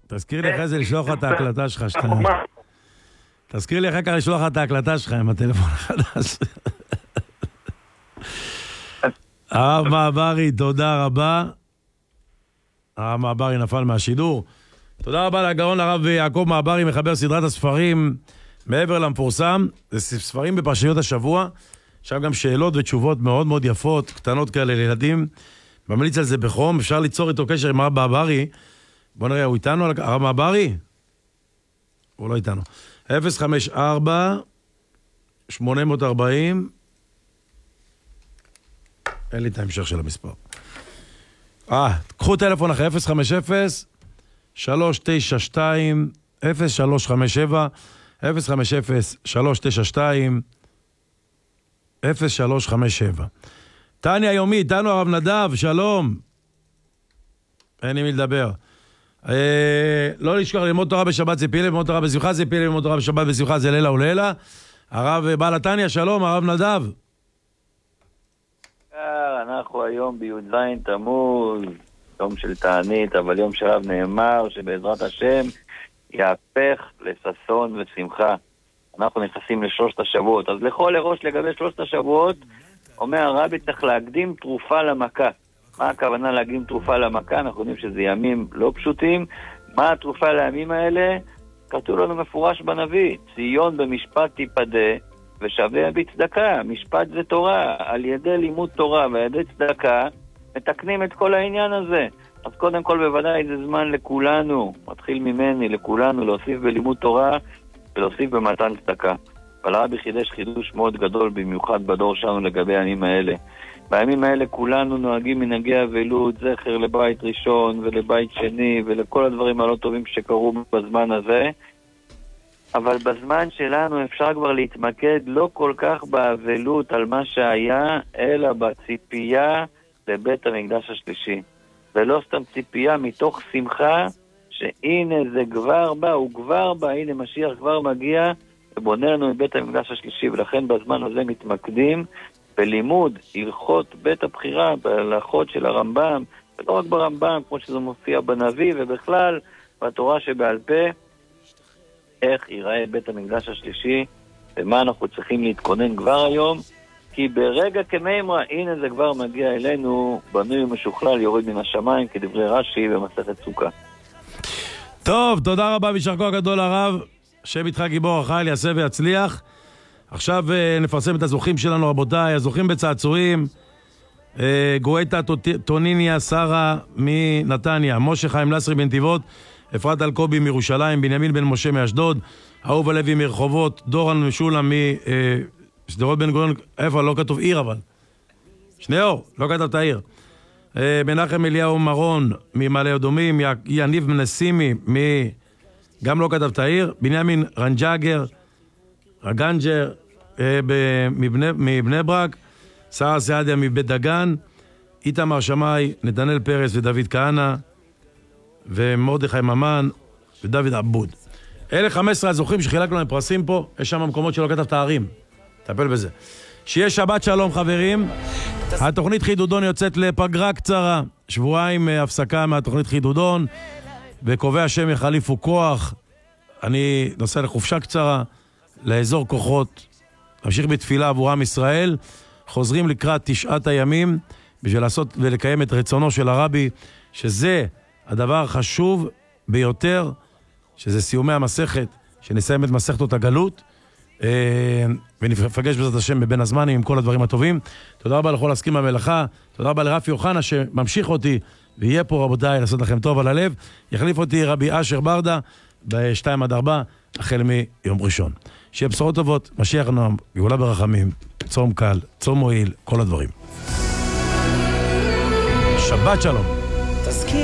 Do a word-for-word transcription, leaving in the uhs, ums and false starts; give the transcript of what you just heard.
תזכיר לי אחרי זה לשלוח את ההקלטה שלך שאתה... תזכיר לי אחר כך לשלוח את ההקלטה שלך עם הטלפון החדש. הרב מעברי, תודה רבה. הרב מעברי נפל מהשידור. תודה רבה לגאון הרב יעקב מעברי, מחבר סדרת הספרים מעבר למפורסם. זה ספרים בפרשיות השבוע. עכשיו גם שאלות ותשובות מאוד מאוד יפות, קטנות כאלה לילדים. ממליץ על זה בחום. אפשר ליצור איתו קשר עם הרב מעברי. בוא נראה, הוא איתנו? הרב מעברי? הוא לא איתנו. אפס חמש ארבע שמונה ארבע אפס אין לי את ההמשך של המספר. אה, קחו טלפון אחרי אפס חמש אפס שלוש תשע שתיים אפס שלוש חמש שבע אפס חמש אפס שלוש תשע שתיים אפס שלוש חמש שבע. טניה יומי, איתנו הרב נדב, שלום. אין לי מי לדבר. אה, לא לשכוח ללמוד תורה בשבת זה פילה, ללמוד תורה בשמחה זה פילה, ללמוד תורה בשבת בשמחה זה לילה ולילה. הרב בעל התניה, שלום, הרב נדב. אנחנו היום בי"ז תמוז, יום של תענית, אבל יום שלב נאמר שבעזרת השם יהפך לששון ושמחה. אנחנו נכנסים לשלושת השבועות, אז לכל הראש לגבי שלושת השבועות אומר הרבי צריך להקדים תרופה למכה. מה הכוונה להקדים תרופה למכה? אנחנו יודעים שזה ימים לא פשוטים. מה התרופה לימים האלה? כתוב לנו מפורש בנביא, ציון במשפט תיפדה ושווה בצדקה. משפט זה תורה, על ידי לימוד תורה ועל ידי צדקה מתקנים את כל העניין הזה. אז קודם כל בוודאי זה זמן לכולנו, מתחיל ממני, לכולנו, להוסיף בלימוד תורה ולהוסיף במתן צדקה. אבל הרבי חידש חידוש מאוד גדול במיוחד בדור שלנו לגבי הימים האלה. בימים האלה כולנו נוהגים מנהגי אבלות, זכר לבית ראשון ולבית שני ולכל הדברים הלא טובים שקרו בזמן הזה. אבל בזמן שלנו אפשר כבר להתמקד לא כל כך באבלות על מה שהיה, אלא בציפייה לבית המקדש השלישי. ולא סתם ציפייה, מתוך שמחה שהנה זה כבר בא, הוא כבר בא, הנה משיח כבר מגיע ובונה לנו את בית המקדש השלישי. ולכן בזמן הזה מתמקדים בלימוד הלכות בית הבחירה, בהלכות של הרמב"ם, ולא רק ברמב"ם, כמו שזה מופיע בנביא, ובכלל בתורה שבעל פה, איך ייראה בית המקדש השלישי, ומה אנחנו צריכים להתכונן כבר היום, כי ברגע כמימרה, הנה זה כבר מגיע אלינו, בנוי ומשוכלל, יורד מן השמיים, כדברי רש"י במסכת סוכה. טוב, תודה רבה, וישר כוח גדול הרב, שם איתך גיבור החייל, יעשה ויצליח. עכשיו נפרסם את הזוכים שלנו, רבותיי, הזוכים בצעצועים, גואטה טוניניה שרה מנתניה, משה חיים לסרי בנתיבות, אפרת אלקובי מירושלים, בנימין בן משה מאשדוד, אהובה לוי מרחובות, דורן משולם משדרות בן גוריון, איפה? לא כתוב עיר אבל. שניאור, לא כתב את העיר. מנחם אליהו מרון ממעלה אדומים, יניב מנסימי, גם לא כתב את העיר, בנימין רנג'אגר, רגנג'ר מבני, מבני ברק, שרה סעדיה מבית דגן, איתמר שמאי, נתנאל פרס ודוד כהנא, ומרדכי ממן ודוד עבוד. אלה חמישה עשר הזוכים שחילקנו להם פרסים פה, יש שם מקומות שלא כתב תארים. טפל בזה. שיהיה שבת שלום חברים. התוכנית חידודון יוצאת לפגרה קצרה, שבועיים הפסקה מהתוכנית חידודון, וקובע השם יחליפו כוח. אני נוסע לחופשה קצרה, לאזור כוחות, נמשיך בתפילה עבור עם ישראל, חוזרים לקראת תשעת הימים, בשביל לעשות ולקיים את רצונו של הרבי, שזה הדבר החשוב ביותר, שזה סיומי המסכת, שנסיים את מסכתות הגלות, ונפגש בעזרת השם בבין הזמנים עם כל הדברים הטובים. תודה רבה לכל העוסקים במלאכה, תודה רבה לרפי אוחנה שממשיך אותי, ויהיה פה רבותיי לעשות לכם טוב על הלב. יחליף אותי רבי אשר ברדה ב-שתיים עד ארבע החל מיום ראשון. שיהיה בשורות טובות, משיח נועם, גאולה ברחמים, צום קל, צום מועיל, כל הדברים. שבת שלום. תזכיר